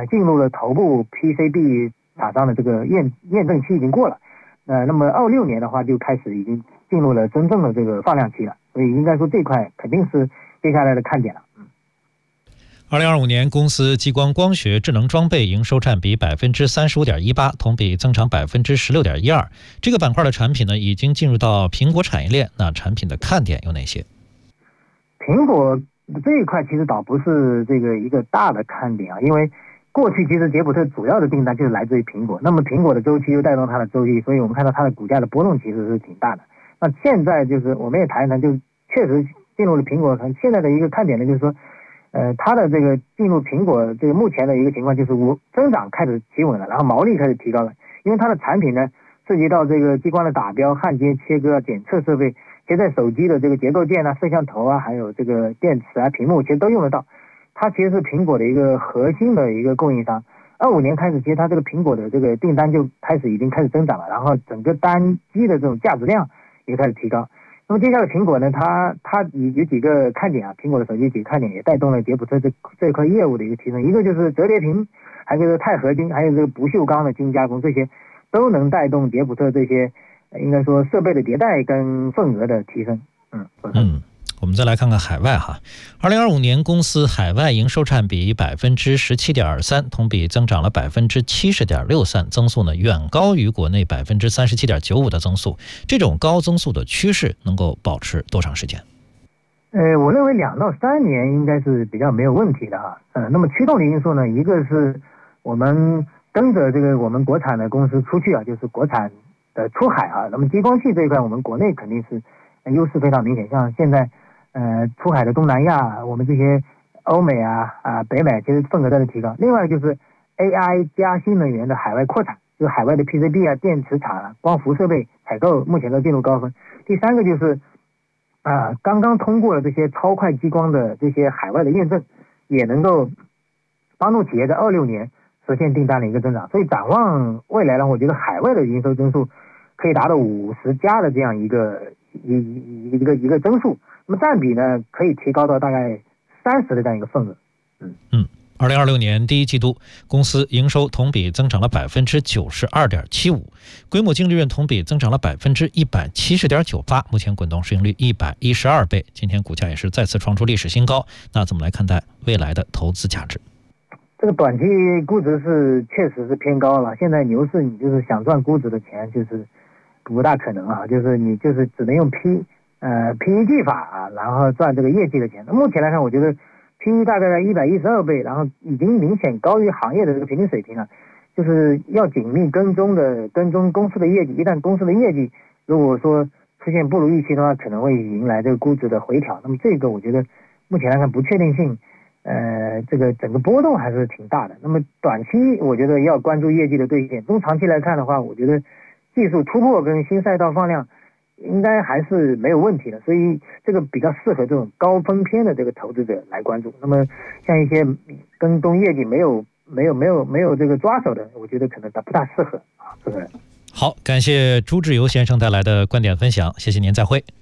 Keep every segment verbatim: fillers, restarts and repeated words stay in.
呃进入了头部 P C B 厂商的这个验验证期已经过了，呃，那么二六年的话就开始已经进入了真正的这个放量期了，所以应该说这块肯定是接下来的看点了。嗯。 二零二五年，公司激光光学智能装备营收占比百分之三十五点一八，同比增长百分之十六点一二。这个板块的产品呢，已经进入到苹果产业链。那产品的看点有哪些？ 苹果这一块其实倒不是这个一个大的看点啊，因为过去其实杰普特主要的订单就是来自于苹果，那么苹果的周期又带动它的周期，所以我们看到它的股价的波动其实是挺大的。那现在就是我们也谈一谈，就确实进入了苹果，现在的一个看点呢，就是说。呃，它的这个进入苹果这个目前的一个情况就是无增长开始企稳了，然后毛利开始提高了，因为它的产品呢涉及到这个激光的打标、焊接、切割、检测设备，其实在手机的这个结构件啊、摄像头啊，还有这个电池啊、屏幕，其实都用得到。它其实是苹果的一个核心的一个供应商。二五年开始，其实它这个苹果的这个订单就开始已经开始增长了，然后整个单机的这种价值量也开始提高。那么接下来苹果呢，它它有几个看点啊，苹果的手机几个看点也带动了杰普特这这一块业务的一个提升。一个就是折叠屏，还有就是钛合金，还有这个不锈钢的精加工，这些都能带动杰普特这些应该说设备的迭代跟份额的提升。嗯嗯。我们再来看看海外哈，二零二五年公司海外营收占比百分之十七点二三，同比增长了百分之七十点六三，增速呢远高于国内百分之三十七点九五的增速。这种高增速的趋势能够保持多长时间？ 呃，我认为两到三年应该是比较没有问题的哈。呃，那么驱动的因素呢，一个是我们跟着这个我们国产的公司出去啊，就是国产的出海啊。那么激光器这一块，我们国内肯定是优势非常明显，像现在。呃，出海的东南亚，我们这些欧美啊啊北美，其实份额在提高。另外就是 A I 加新能源的海外扩产，就是海外的 P C B 啊、电池厂啊、光伏设备采购，目前都进入高峰。第三个就是啊、呃，刚刚通过了这些超快激光的这些海外的验证，也能够帮助企业在二六年实现订单的一个增长。所以展望未来呢，我觉得海外的营收增速可以达到五十加的这样一个一一一个一个增速。那么占比呢，可以提高到大概三十的这样一个份额。嗯嗯，二零二六年第一季度，公司营收同比增长了百分之九十二点七五，规模净利润同比增长了百分之一百七十点九八，目前滚动市盈率一百一十二倍，今天股价也是再次创出历史新高。那怎么来看待未来的投资价值？ 这个短期估值是确实是偏高了。现在牛市，你就是想赚估值的钱，就是不大可能啊，就是你就是只能用 P。呃 ，P E 计法啊，然后赚这个业绩的钱。那目前来看，我觉得 P E 大概在一百一十二倍，然后已经明显高于行业的这个平均水平了。就是要紧密跟踪的跟踪公司的业绩，一旦公司的业绩如果说出现不如预期的话，可能会迎来这个估值的回调。那么这个我觉得目前来看不确定性，呃，这个整个波动还是挺大的。那么短期我觉得要关注业绩的兑现，中长期来看的话，我觉得技术突破跟新赛道放量。应该还是没有问题的，所以这个比较适合这种高分偏的这个投资者来关注。那么像一些跟踪业绩没有没有没有没有这个抓手的，我觉得可能不大适合啊。这个好，感谢朱志游先生带来的观点分享，谢谢您，再会。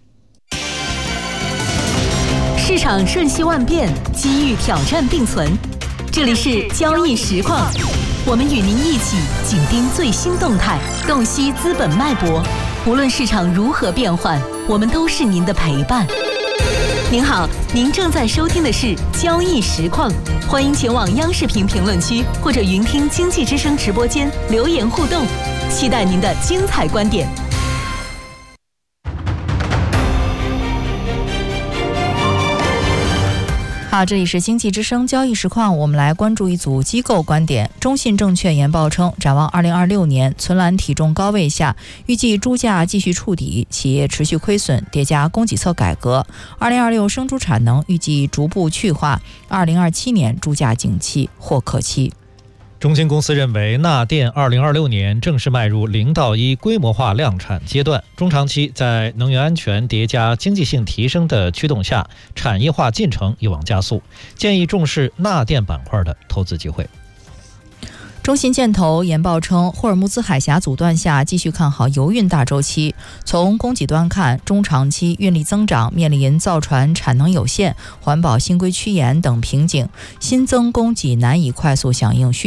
市场瞬息万变，机遇挑战并存，这里是交易实况，我们与您一起紧盯最新动态，洞悉资本脉搏。无论市场如何变换，我们都是您的陪伴。您好，您正在收听的是交易实况，欢迎前往央视频评论区或者云听经济之声直播间留言互动，期待您的精彩观点。 好，这里是经济之声交易实况，我们来关注一组机构观点。中信证券研报称，展望二零二六年，存栏体重高位下，预计猪价继续触底，企业持续亏损，叠加供给侧改革。二零二六生猪产能预计逐步去化，二零二七年猪价景气或可期。 中信公司认为，钠电二零二六年正式迈入零到一规模化量产阶段，中长期在能源安全叠加经济性提升的驱动下，产业化进程有望加速，建议重视钠电板块的投资机会。 中信建投研报称，霍尔木兹海峡阻断下继续看好油运大周期。从供给端看，中长期运力增长面临造船产能有限、环保新规趋严等瓶颈，新增供给难以快速响应需